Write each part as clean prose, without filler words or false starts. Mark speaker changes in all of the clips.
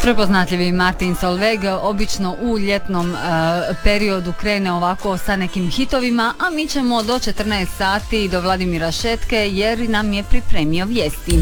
Speaker 1: Prepoznatljivi Martin Solveig obično u ljetnom periodu krene ovako sa nekim hitovima, a mi ćemo do 14 sati do Vladimira Šetke jer nam je pripremio vijesti.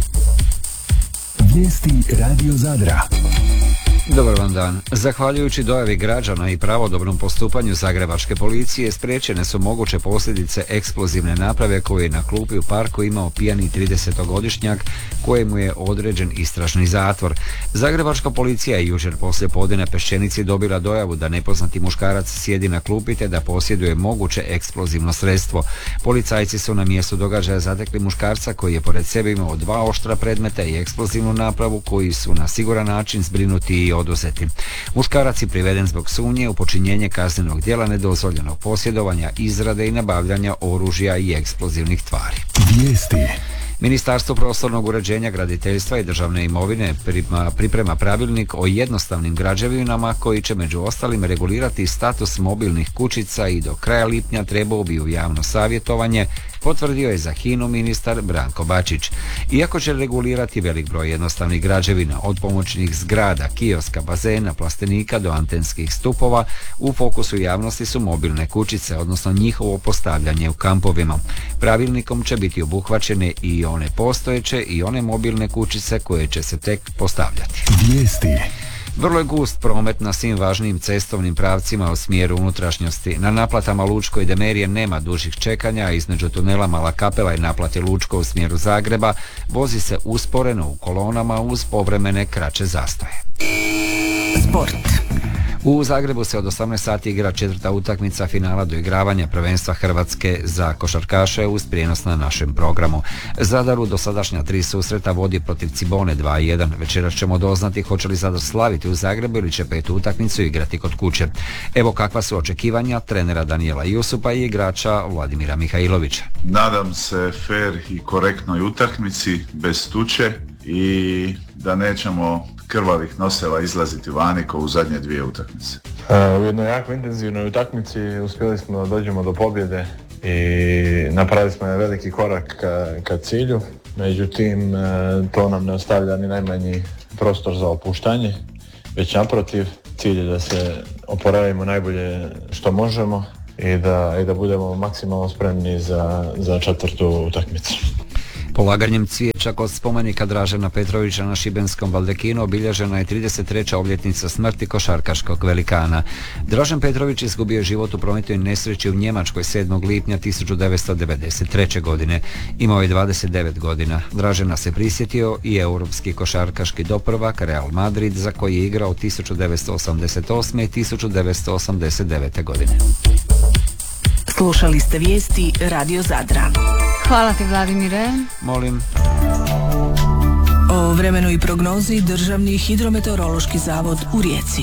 Speaker 2: Vijesti Radio Zadra.
Speaker 3: Dobar vam dan. Zahvaljujući dojavi građana i pravodobnom postupanju zagrebačke policije spriječene su moguće posljedice eksplozivne naprave koju je na klupi u parku imao pijani 30-godišnjak kojemu je određen istražni zatvor. Zagrebačka policija je jučer poslije podne na Peščenici dobila dojavu da nepoznati muškarac sjedi na klupi te da posjeduje moguće eksplozivno sredstvo. Policajci su na mjestu događaja zatekli muškarca koji je pored sebe imao 2 oštra predmeta i eksplozivnu napravu koji su na siguran način zbrinuti i oduzeti. Muškarac je priveden zbog sumnje u počinjenje kaznenog djela nedozvoljenog posjedovanja, izrade i nabavljanja oružja i eksplozivnih tvari.
Speaker 2: Vijesti.
Speaker 3: Ministarstvo prostornog uređenja, graditeljstva i državne imovine priprema pravilnik o jednostavnim građevinama koji će među ostalim regulirati status mobilnih kućica i do kraja lipnja trebao bi u javno savjetovanje, potvrdio je za HINA-u ministar Branko Bačić. Iako će regulirati velik broj jednostavnih građevina, od pomoćnih zgrada, kioska, bazena, plastenika do antenskih stupova, u fokusu javnosti su mobilne kućice, odnosno njihovo postavljanje u kampovima. Pravilnikom će biti obuhvaćene i one postojeće i one mobilne kućice koje će se tek postavljati.
Speaker 2: Vijesti.
Speaker 3: Vrlo je gust promet na svim važnijim cestovnim pravcima u smjeru unutrašnjosti. Na naplatama Lučko i Demerije nema dužih čekanja, a između tunela Mala Kapela i naplate Lučko u smjeru Zagreba vozi se usporeno u kolonama uz povremene kraće zastoje.
Speaker 4: Sport.
Speaker 3: U Zagrebu se od 18 sati igra 4. utakmica finala doigravanja prvenstva Hrvatske za košarkaše uz prijenos na našem programu. Zadar u dosadašnja 3 susreta vodi protiv Cibone 2-1. Večeras ćemo doznati hoće li Zadar slaviti u Zagrebu ili će 5. utakmicu igrati kod kuće. Evo kakva su očekivanja trenera Danijela Jusupa i igrača Vladimira Mihajlovića.
Speaker 5: Nadam se fer i korektnoj utakmici, bez tuče i da nećemo krvavih noseva izlaziti vani kao u zadnje 2 utakmice.
Speaker 6: U jednoj jako intenzivnoj utakmici uspjeli smo da dođemo do pobjede i napravili smo jedan veliki korak ka cilju. Međutim, to nam ne ostavlja ni najmanji prostor za opuštanje, već naprotiv, cilj je da se oporavimo najbolje što možemo i da budemo maksimalno spremni za 4. utakmicu.
Speaker 3: Polaganjem cvijeća kod spomenika Dražena Petrovića na šibenskom Baldekinu obilježena je 33. obljetnica smrti košarkaškog velikana. Dražen Petrović izgubio život u prometnoj nesreći u Njemačkoj 7. lipnja 1993. godine. Imao je 29 godina. Dražena se prisjetio i europski košarkaški doprvak Real Madrid za koji je igrao 1988. i 1989. godine.
Speaker 4: Slušali ste vijesti Radio Zadra.
Speaker 1: Hvala ti, Vladimire.
Speaker 3: Molim.
Speaker 4: O vremenu i prognozi Državni hidrometeorološki zavod u Rijeci.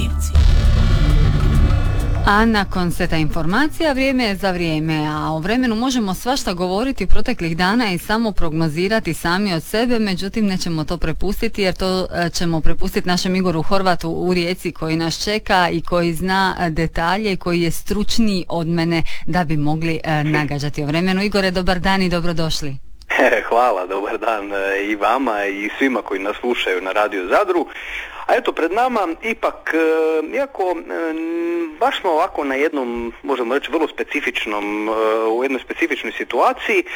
Speaker 1: A nakon seta informacija vrijeme je za vrijeme, a o vremenu možemo svašta govoriti proteklih dana i samo prognozirati sami od sebe, međutim nećemo to prepustiti jer to ćemo prepustiti našem Igoru Horvatu u Rijeci koji nas čeka i koji zna detalje i koji je stručniji od mene da bi mogli nagađati o vremenu. Igore, dobar dan i dobrodošli.
Speaker 7: Hvala, dobar dan i vama i svima koji nas slušaju na Radio Zadru. A eto, pred nama ipak, iako baš smo ovako na jednom, možemo reći, vrlo specifičnom, u jednoj specifičnoj situaciji,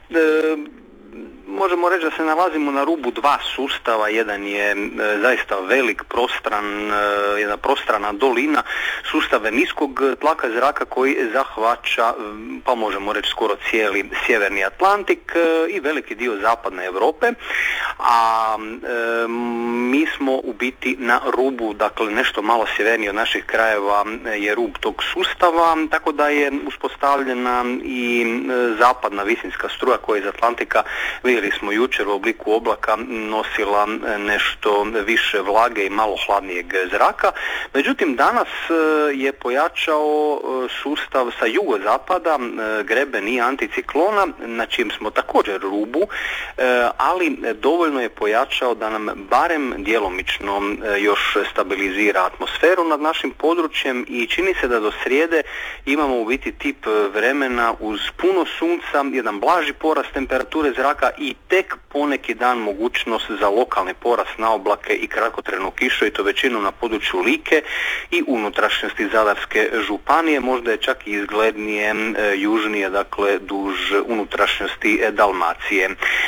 Speaker 7: možemo reći da se nalazimo na rubu 2 sustava. Jedan je zaista velik, jedna prostrana dolina, sustave niskog tlaka zraka koji zahvaća, pa možemo reći skoro cijeli sjeverni Atlantik i veliki dio zapadne Europe, a mi smo u biti na rubu, dakle nešto malo sjevernije od naših krajeva je rub tog sustava, tako da je uspostavljena i zapadna visinska struja koja iz Atlantika, vidjeli smo jučer, u obliku oblaka nosila nešto više vlage i malo hladnijeg zraka. Međutim, danas je pojačao sustav sa jugozapada, greben i anticiklona, na čijem smo također rubu, ali dovoljno je pojačao da nam barem djelomično još stabilizira atmosferu nad našim područjem i čini se da do srijede imamo u biti tip vremena uz puno sunca, jedan blaži porast temperature zraka i i tek poneki dan mogućnost za lokalni porast na oblake i kratkotrajnu kišu i to većinom na području Like i unutrašnjosti Zadarske županije, možda je čak i izglednije južnije, dakle duž unutrašnjosti Dalmacije.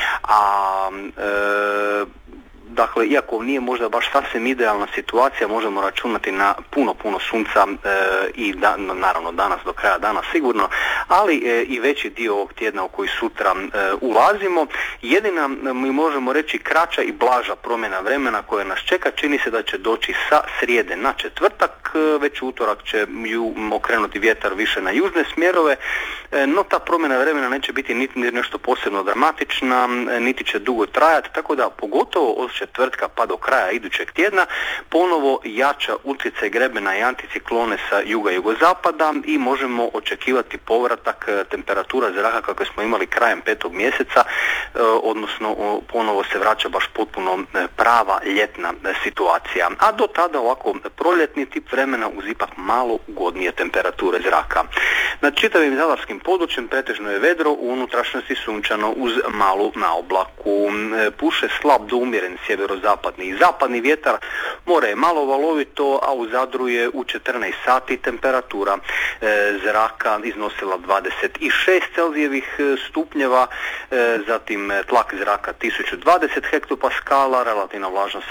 Speaker 7: Dakle, iako nije možda baš sasvim idealna situacija, možemo računati na puno sunca i naravno danas do kraja dana sigurno, ali i veći dio ovog tjedna u koji sutra ulazimo. Jedina, mi možemo reći, kraća i blaža promjena vremena koja nas čeka čini se da će doći sa srijede na četvrtak, već utorak će ju okrenuti vjetar više na južne smjerove, no ta promjena vremena neće biti niti nešto posebno dramatična, niti će dugo trajati, tako da pogotovo od četvrtka pa do kraja idućeg tjedna ponovo jača utjecaj grebena i anticiklone sa juga-jugozapada i možemo očekivati povratak temperatura zraka kakve smo imali krajem 5. mjeseca, odnosno ponovo se vraća baš potpuno prava ljetna situacija. A do tada ovako proljetni tip vremena uz ipak malo ugodnije temperature zraka. Nad čitavim zadarskim područjem pretežno je vedro, u unutrašnjosti sunčano uz malu naoblaku. Puše slab do umjeren sjeverozapadni i zapadni vjetar, more je malo valovito, a u Zadru je u 14 sati temperatura zraka iznosila 26 Celzijevih stupnjeva, zatim tlak zraka 1020 hektopaskala, relativna vlažnost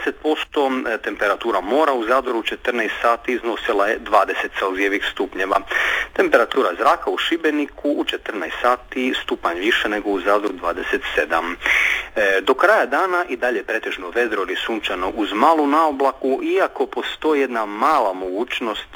Speaker 7: 70%, temperatura mora u Zadru u 14 sati iznosila je 20 Celzijevih stupnjeva. Temperatura zraka u Šibeniku u 14 sati stupanj više nego u Zadru 27. Do kraja dana i dalje pretežno vedro ili sunčano uz malu naoblaku, iako postoji jedna mala mogućnost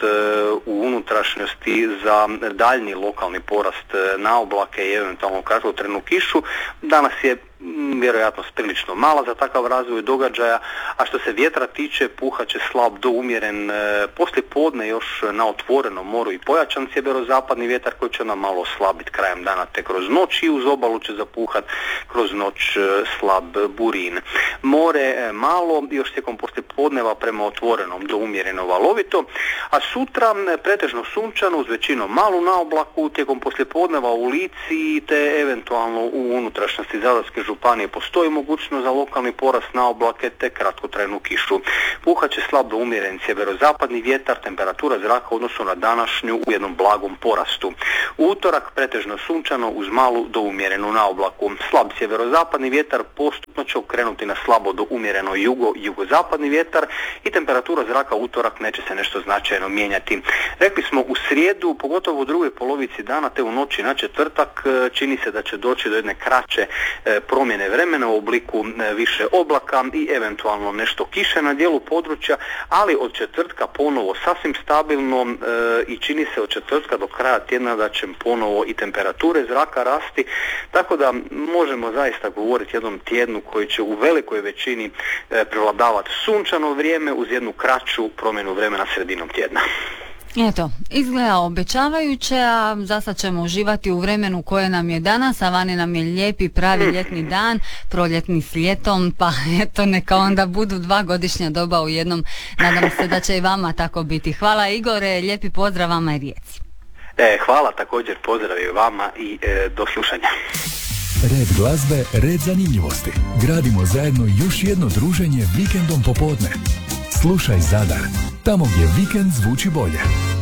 Speaker 7: u unutrašnjosti za daljnji lokalni porast naoblake i eventualno kratkotrajnu kišu. Danas je vjerojatnost prilično mala za takav razvoj događaja, a što se vjetra tiče, puhat će slab do umjeren poslije podne još na otvorenom moru i pojačan sjeverozapadni vjetar koji će nam malo oslabiti krajem dana te kroz noć i uz obalu će zapuhat kroz noć slab burin. More malo još tijekom poslije podneva prema otvorenom do umjereno valovito, a sutra pretežno sunčano uz većinom malu naoblaku, tijekom poslije podneva u Lici te eventualno u unutrašnjosti Zadarske županije postoji mogućnost za lokalni porast naoblake te kratkotrajnu kišu. Puhat će slab do umjeren sjeverozapadni vjetar, temperatura zraka u odnosu na današnju u jednom blagom porastu. U utorak pretežno sunčano uz malu do umjerenu naoblaku. Slab sjeverozapadni vjetar postupno će okrenuti na slabo do umjereno jugozapadni vjetar i temperatura zraka u utorak neće se nešto značajno mijenjati. Rekli smo u srijedu, pogotovo u drugoj polovici dana te u noći na četvrtak, čini se da će doći do jedne kraće promjene vremena u obliku više oblaka i eventualno nešto kiše na dijelu područja, ali od četvrtka ponovo sasvim stabilno i čini se od četvrtka do kraja tjedna da će ponovo i temperature zraka rasti, tako da možemo zaista govoriti jednom tjednu koji će u velikoj većini prevladavati sunčano vrijeme uz jednu kraću promjenu vremena sredinom tjedna.
Speaker 1: Eto, izgleda obećavajuće, a zasad ćemo uživati u vremenu koje nam je danas, a vani nam je lijepi pravi ljetni dan, proljetni s ljetom, pa eto neka onda budu 2 godišnja doba u jednom. Nadam se da će i vama tako biti. Hvala Igore, lijepi pozdrav vama i Rijeci.
Speaker 7: Hvala, također pozdrav i vama i do slušanja.
Speaker 2: Red glazbe, red zanimljivosti. Gradimo zajedno još jedno druženje vikendom popodne. Slušaj Zadar, tamo gdje vikend zvuči bolje.